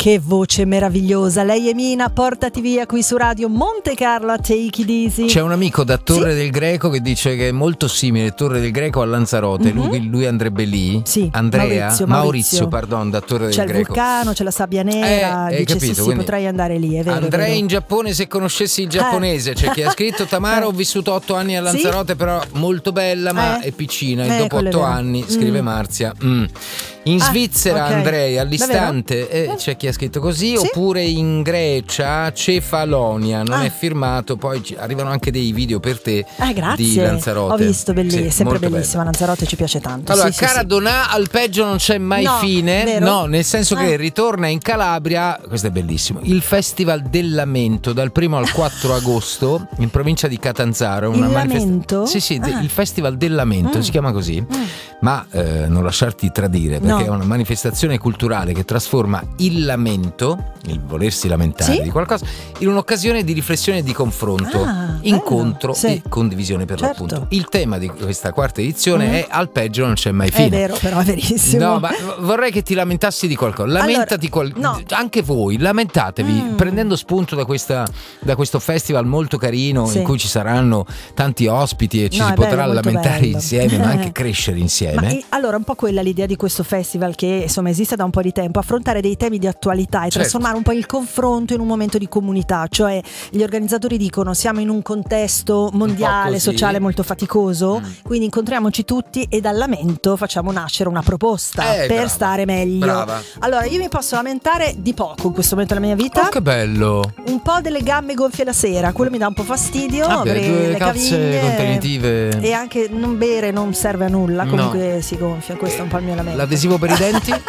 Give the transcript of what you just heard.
Che voce meravigliosa. Lei è Mina, portati via qui su Radio Monte Carlo a Take It Easy. C'è un amico da Torre del Greco che dice che è molto simile Torre del Greco a Lanzarote. Lui andrebbe lì. Sì, Andrea? Maurizio, pardon, da Torre del Greco. C'è il vulcano, c'è la sabbia nera. Hai dice capito, sì, potrei andare lì, è vero. Andrei è vero. in Giappone se conoscessi il giapponese. C'è chi ha scritto: Tamara, ho vissuto 8 anni a Lanzarote, però molto bella, ma è piccina. E dopo 8 anni, scrive Marzia. In Svizzera andrei all'istante, c'è chi ha scritto così, oppure in Grecia, Cefalonia, non è firmato, poi arrivano anche dei video per te di Lanzarote. Ho visto, bellissima, sempre bellissima, bella. Lanzarote ci piace tanto. Allora, cara Donà, al peggio non c'è mai fine, vero? No, nel senso che ritorna in Calabria, questo è bellissimo, il Festival del Lamento dal 1 al 4 agosto in provincia di Catanzaro. Il Lamento? Sì, il Festival del Lamento, si chiama così, ma non lasciarti tradire, perché è una manifestazione culturale che trasforma il lamento, il volersi lamentare di qualcosa, in un'occasione di riflessione e di confronto, incontro e condivisione per l'appunto. Il tema di questa quarta edizione è al peggio non c'è mai fine. È vero, però è verissimo. No, ma vorrei che ti lamentassi di qualcosa. Lamentati, anche voi, lamentatevi prendendo spunto da questo festival molto carino in cui ci saranno tanti ospiti e ci si potrà lamentare insieme, ma anche crescere insieme. Allora, un po' quella l'idea di questo festival che insomma esiste da un po' di tempo, affrontare dei temi di attualità e trasformare un po' il confronto in un momento di comunità, cioè gli organizzatori dicono siamo in un contesto mondiale, sociale molto faticoso, quindi incontriamoci tutti e dal lamento facciamo nascere una proposta per stare meglio. Brava. Allora, io mi posso lamentare di poco in questo momento della mia vita. Oh, che bello! Un po' delle gambe gonfie la sera, quello mi dà un po' fastidio, avere due le calze caviglie contenitive. E anche non bere non serve a nulla, comunque si gonfia, questo è un po' il mio lamento. L'adesivo per i denti?